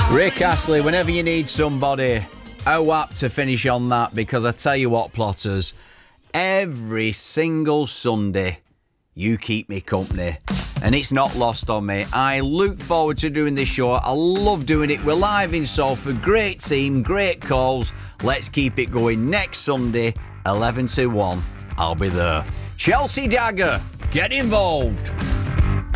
Rick Astley, whenever you need somebody, how apt to finish on that, because I tell you what, plotters, every single Sunday you keep me company and it's not lost on me. I look forward to doing this show. I love doing it. We're live in Salford. Great team, great calls. Let's keep it going. Next Sunday, 11 to 1. I'll be there. Chelsea Dagger, get involved.